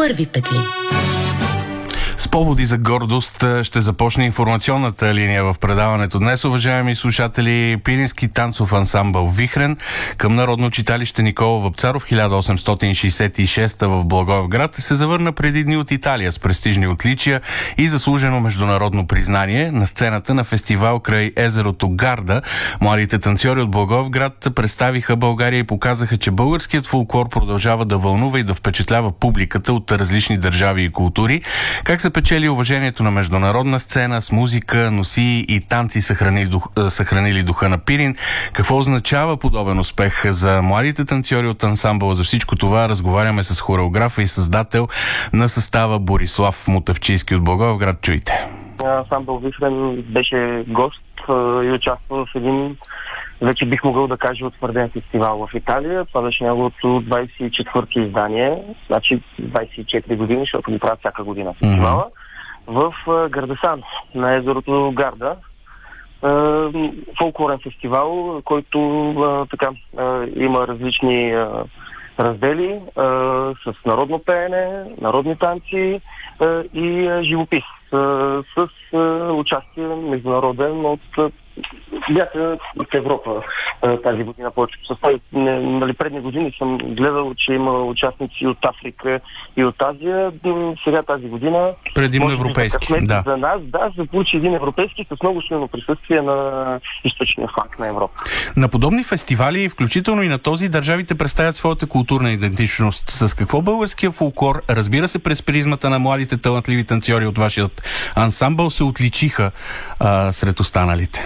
първи петли. С поводи за гордост ще започне информационната линия в предаването днес. Уважаеми слушатели, Пирински танцов ансамбъл Вихрен към Народно читалище Никола Вапцаров 1866 в Благоевград се завърна преди дни от Италия с престижни отличия и заслужено международно признание. На сцената на фестивал край езерото Гарда младите танцори от Благоевград представиха България и показаха, че българският фолклор продължава да вълнува и да впечатлява публиката от различни държави и култури. Как се печели уважението на международна сцена с музика, носи и танци съхранили духа на Пирин? Какво означава подобен успех за младите танцори от ансамбъла? За всичко това разговаряме с хореографа и създател на състава Борислав Мутавчийски от Благоевград. Чуйте. Ансамбъл Вихрен беше гост и участва в един, вече бих могъл да кажа, утвърден фестивал в Италия. Това беше неговото 24-то издание, значи 24 години, защото го правят всяка година фестивала, в Гардесан, на езерото Гарда. Фолклорен фестивал, който има различни раздели с народно пеене, народни танци и живопис с участие международен от бяха от Европа тази година повечето състави. Предни години съм гледал, че има участници от Африка и от Азия. Сега тази година предимно европейски. Да. За нас, се получи един европейски с много силно присъствие на източния фланг на Европа. На подобни фестивали, включително и на този, държавите представят своята културна идентичност. С какво българския фолклор, разбира се през призмата на младите талантливи танцори от вашия ансамбъл, се отличиха сред останалите?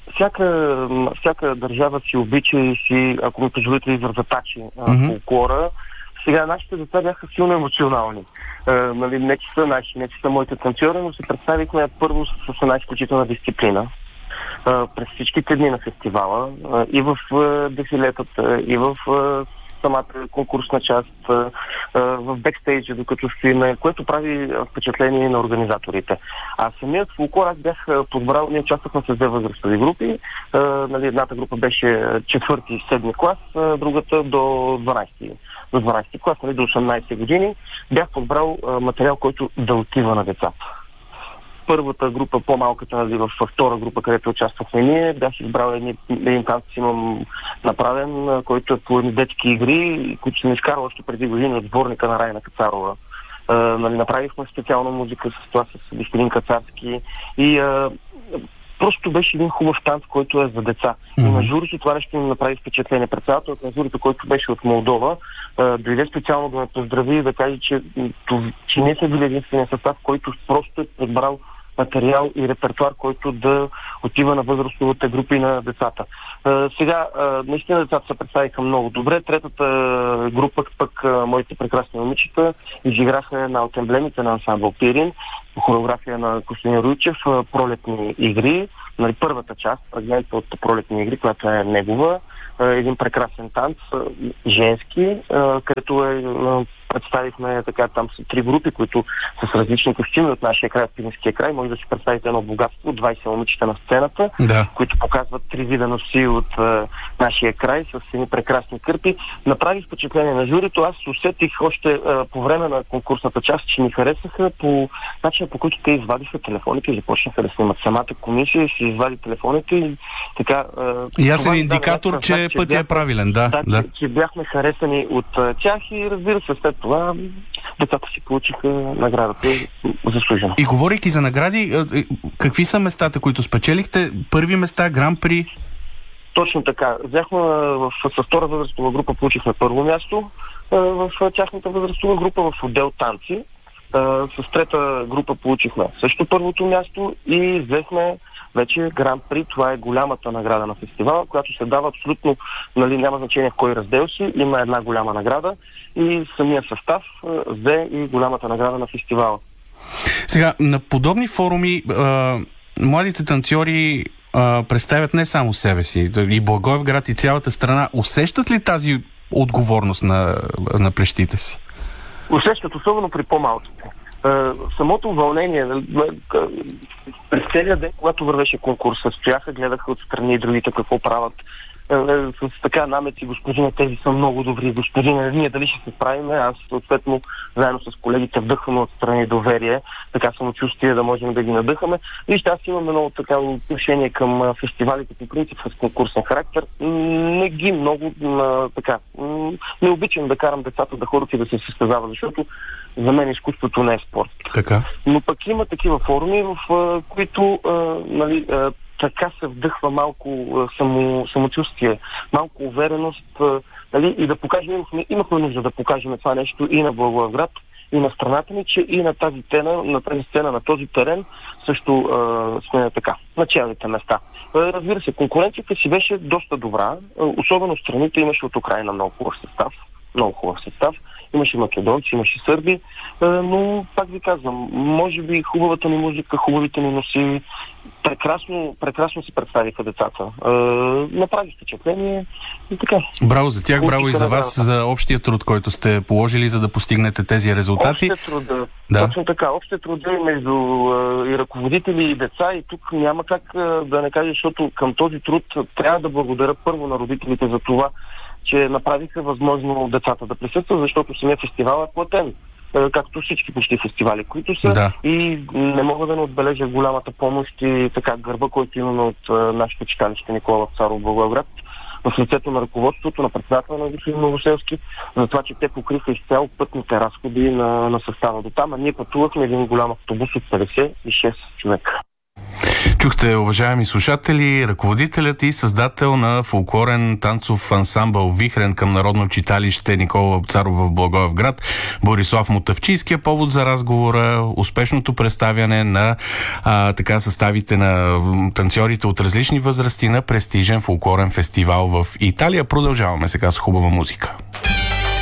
Всяка държава си обича и си, ако ми позволите, изразатачи фолклора. Сега нашите деца бяха силно емоционални. Не че са наши, не че са моите танцори, но се представихме първо с една изключителна дисциплина. През всичките дни на фестивала, и в дефилетата, и в самата конкурсна част, в бекстейджа, докато стоиме, което прави впечатление на организаторите. А самият фолклор аз бях подбрал, ние участвахме с две възрастови групи. Едната група беше 4-ти и 7-ми клас, другата до 12-ти клас, до 18 години. Бях подбрал материал, който да отива на децата. Първата група, по-малката, във втора група, където участвахме ние, бях избрал един танц, имам направен, който е по детски игри, които съм изкарал още преди години от сборника на Райна Кацарова. Направихме специална музика с това, с господин Кацарски и просто беше един хубав танц, който е за деца. И на журито това нещо ми направи впечатление. Председателът на журито, който беше от Молдова, дойде специално да ме поздрави и да каже, че не са били единствения състав, който просто е подбрал материал и репертуар, който да отива на възрастовите групи на децата. Сега, наистина децата се представиха много добре. Третата група, пък моите прекрасни момичета, изиграха една от емблемите на ансамбъл Пирин, хореография на Костадин Руйчев, пролетни игри. Първата част, фрагмента от пролетни игри, която е негова, един прекрасен танц, женски, където представихме там са три групи, които са с различни костюми от нашия край, от Пиринския край. Може да си представите едно богатство, 20 момичета на сцената, които показват три вида носи от нашия край с едни прекрасни кърпи. Направи впечатление на журито. Аз усетих още по време на конкурсната част, че ни харесаха по начина, по който те извадиха телефоните и започнаха да снимат. Самата комисия си извади телефоните и така... Ясен индикатор, че пътят е правилен, че бяхме харесани от тях и разбира се, след това децата си получиха наградата заслужено. И говорейки за награди, какви са местата, които спечелихте? Първи места, гран-при? Точно така. Взехме с втора възрастова група, получихме първо място в тяхната възрастова група в отдел танци. С трета група получихме също първото място и взехме вече гран-при. Това е голямата награда на фестивала, която се дава абсолютно, няма значение в кой раздел си, има една голяма награда и самия състав взе и голямата награда на фестивала. Сега, на подобни форуми младите танцори представят не само себе си, и Благоевград, и цялата страна. Усещат ли тази отговорност на плещите си? Усещат, особено при по-малките. Самото вълнение, през целия ден, когато вървеше конкурса, стояха, гледаха отстрани другите какво правят. с така намеци, господине, тези са много добри, господине, ние дали ще се справим, аз съответно заедно с колегите вдъхваме отстрани доверие, така самочувствие да можем да ги надъхаме. Вижте, аз имам едно така отношение към фестивалите по принцип с конкурсен характер. Не ги много така. Не обичам да карам децата да ходят и да се състезават, защото за мен изкуството не е спорт. Така. Но пък има такива форуми, в които така се вдъхва малко самочувствие, малко увереност, нали, и да покажем, имахме нужда да покажем това нещо и на Благоевград, и на страната ни, че и на тази сцена, на този терен също сме така, на челните места. Разбира се, конкуренцията си беше доста добра, особено страните имаше от Украйна много хубав състав. Имаше македонци, имаше сърби, но пак ви казвам, може би хубавата ни музика, хубавите ни носи, прекрасно се представиха децата. Направи впечатление и така. Браво за тях, браво и за вас, за общия труд, който сте положили, за да постигнете тези резултати. Общия труд, точно така. Общия труд между и ръководители и деца, и тук няма как да не кажа, защото към този труд трябва да благодаря първо на родителите за това, че направиха възможно децата да присъстват, защото самия фестивал е платен, както всички почти фестивали, които са. Да. И не мога да не отбележа голямата помощ и така гърба, който имаме от нашето читалище Никола Вапцаров в Благоевград, в лицето на ръководството, на председателя на господин Новоселски, за това, че те покриха изцяло пътните разходи на състава до там, а ние пътувахме един голям автобус от 56 човека. Чухте, уважаеми слушатели, ръководителят и създател на фолклорен танцов ансамбъл Вихрен към Народно читалище Никола Вапцаров в Благоевград, Борислав Мотавчийския. Повод за разговора, успешното представяне на така съставите на танцорите от различни възрасти на престижен фолклорен фестивал в Италия. Продължаваме сега с хубава музика.